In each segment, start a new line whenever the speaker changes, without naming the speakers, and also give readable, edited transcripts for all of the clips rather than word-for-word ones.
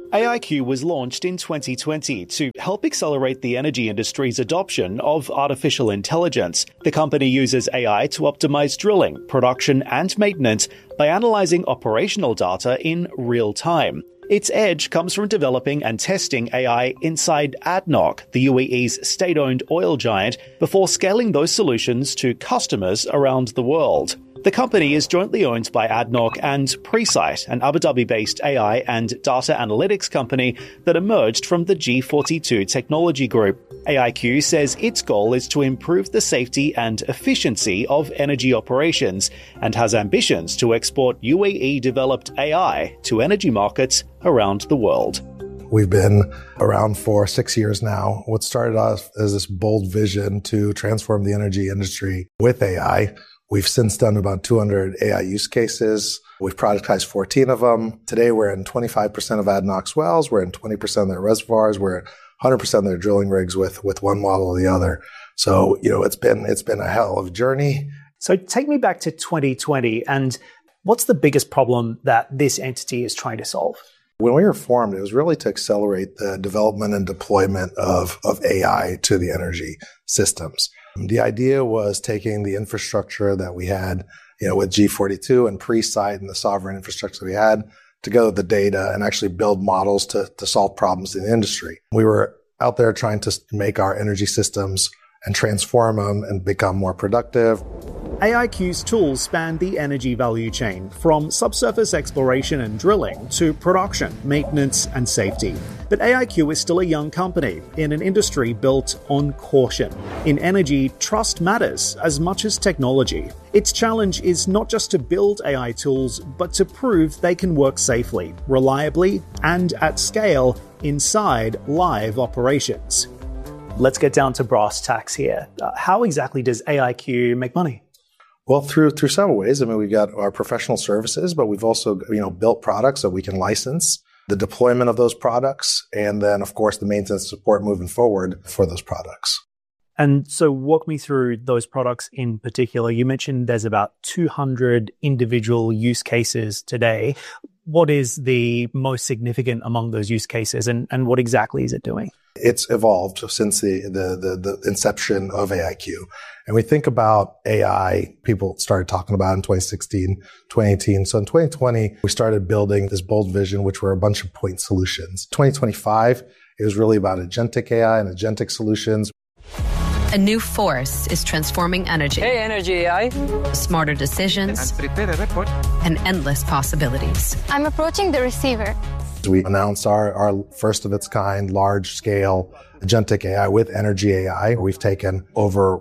AIQ was launched in 2020 to help accelerate the energy industry's adoption of artificial intelligence. The company uses AI to optimize drilling, production, and maintenance by analyzing operational data in real time. Its edge comes from developing and testing AI inside ADNOC, the UAE's state-owned oil giant, before scaling those solutions to customers around the world. The company is jointly owned by ADNOC and Presight, an Abu Dhabi-based AI and data analytics company that emerged from the G42 technology group. AIQ says its goal is to improve the safety and efficiency of energy operations and has ambitions to export UAE-developed AI to energy markets around the world.
We've been around for 6 years now. What started off as this bold vision to transform the energy industry with AI. We've since done about 200 AI use cases. We've productized 14 of them. Today, we're in 25% of ADNOC's wells. We're in 20% of their reservoirs. We're in 100% of their drilling rigs with one model or the other. So, it's been a hell of a journey.
So take me back to 2020, and what's the biggest problem that this entity is trying to solve?
When we were formed, it was really to accelerate the development and deployment of AI to the energy systems. The idea was taking the infrastructure that we had, with G42 and Presight and the sovereign infrastructure we had, together with the data and actually build models to solve problems in the industry. We were out there trying to make our energy systems and transform them and become more productive.
AIQ's tools span the energy value chain, from subsurface exploration and drilling to production, maintenance, and safety. But AIQ is still a young company in an industry built on caution. In energy, trust matters as much as technology. Its challenge is not just to build AI tools, but to prove they can work safely, reliably, and at scale inside live operations.
Let's get down to brass tacks here. How exactly does AIQ make money?
Well, through several ways. We've got our professional services, but we've also, built products that we can license, the deployment of those products, and then, of course, the maintenance support moving forward for those products.
And so walk me through those products in particular. You mentioned there's about 200 individual use cases today. What is the most significant among those use cases, and what exactly is it doing?
It's evolved since the inception of AIQ. And we think about AI, people started talking about in 2016, 2018. So in 2020, we started building this bold vision, which were a bunch of point solutions. 2025, it was really about agentic AI and agentic solutions.
A new force is transforming energy.
Hey, Energy AI.
Smarter decisions. And endless possibilities.
I'm approaching the receiver.
We announced our first of its kind, large scale agentic AI with Energy AI. We've taken over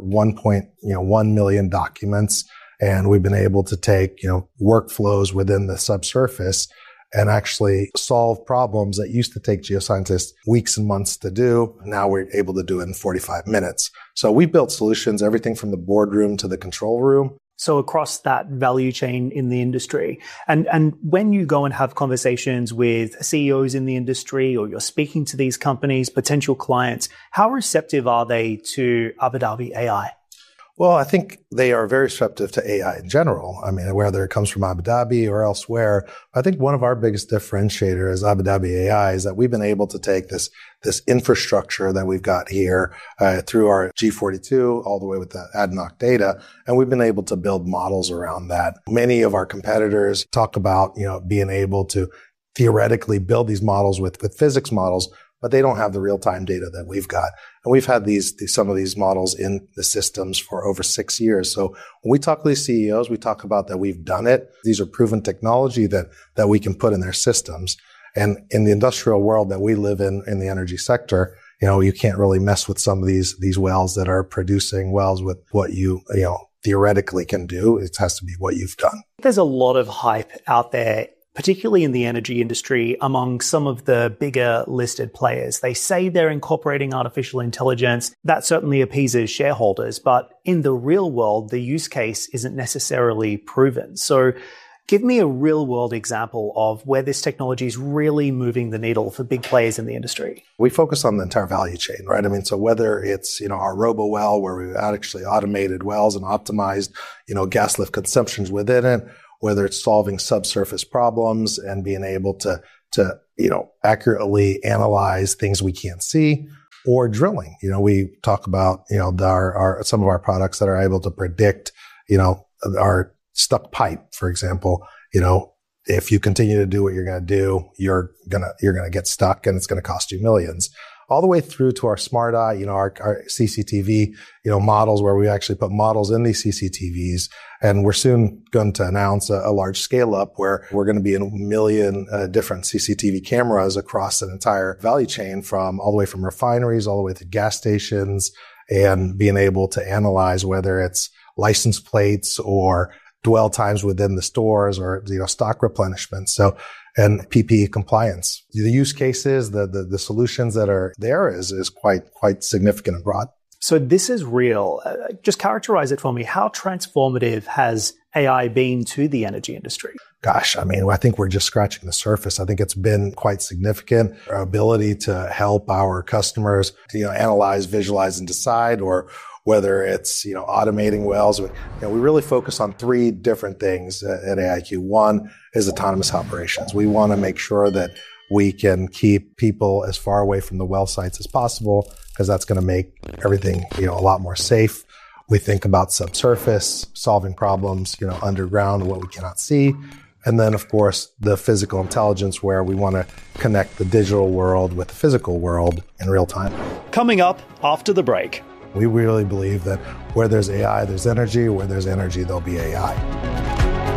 1 million documents, and we've been able to take, workflows within the subsurface and actually solve problems that used to take geoscientists weeks and months to do. Now we're able to do it in 45 minutes. So we built solutions, everything from the boardroom to the control room.
So across that value chain in the industry, and when you go and have conversations with CEOs in the industry, or you're speaking to these companies, potential clients, how receptive are they to Abu Dhabi AI?
Well, I think they are very receptive to AI in general. Whether it comes from Abu Dhabi or elsewhere, I think one of our biggest differentiators as Abu Dhabi AI is that we've been able to take this infrastructure that we've got here through our G42 all the way with the ADNOC data, and we've been able to build models around that. Many of our competitors talk about, being able to theoretically build these models with physics models, but they don't have the real-time data that we've got. And we've had some of these models in the systems for over 6 years. So when we talk to these CEOs, we talk about that we've done it. These are proven technology that we can put in their systems. And in the industrial world that we live in the energy sector, you can't really mess with some of these wells that are producing wells with what you theoretically can do. It has to be what you've done.
There's a lot of hype out there, particularly in the energy industry, among some of the bigger listed players. They say they're incorporating artificial intelligence. That certainly appeases shareholders, but in the real world, the use case isn't necessarily proven. So give me a real world example of where this technology is really moving the needle for big players in the industry.
We focus on the entire value chain, right? So whether it's, our RoboWell, where we've actually automated wells and optimized, gas lift consumptions within it, whether it's solving subsurface problems and being able to to, accurately analyze things we can't see, or drilling. We talk about, some of our products that are able to predict, our stuck pipe, for example. If you continue to do what you're going to do, you're going to get stuck and it's going to cost you millions. All the way through to our Smart Eye, our CCTV, models where we actually put models in these CCTVs. And we're soon going to announce a large scale up where we're going to be in 1 million different CCTV cameras across an entire value chain, from all the way from refineries all the way to gas stations, and being able to analyze whether it's license plates or dwell times within the stores, or, stock replenishment. And PPE compliance. The use cases, the solutions that are there is quite significant and broad.
So this is real. Just characterize it for me. How transformative has AI been to the energy industry?
Gosh, I think we're just scratching the surface. I think it's been quite significant. Our ability to help our customers, analyze, visualize, and decide, or whether it's, automating wells. We really focus on 3 different things at AIQ. One is autonomous operations. We want to make sure that we can keep people as far away from the well sites as possible, because that's going to make everything, a lot more safe. We think about subsurface, solving problems, underground, what we cannot see. And then, of course, the physical intelligence, where we want to connect the digital world with the physical world in real time.
Coming up after the break.
We really believe that where there's AI, there's energy. Where there's energy, there'll be AI.